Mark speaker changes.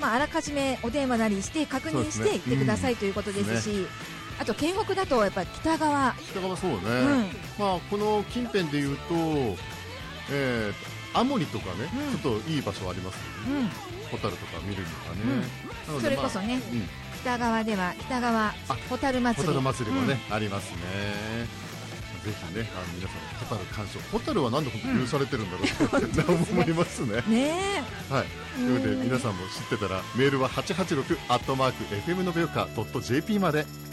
Speaker 1: あらかじめお電話なりして確認して行ってくださいということですし、あと県北だとやっぱり北側
Speaker 2: そうね、まあ、この近辺でいうと、青森とかね、ちょっといい場所ありますよね、ホタルとか見るにはね、なので
Speaker 1: それこそね、北側では北側ホタル祭り
Speaker 2: もね、ありますね。ぜひね、皆さんホタル鑑賞、ホタルはなんで本当に許されてるんだろうって思いますね。はい、ということで皆さんも知ってたらメールは886@fmnobeoka.jp まで。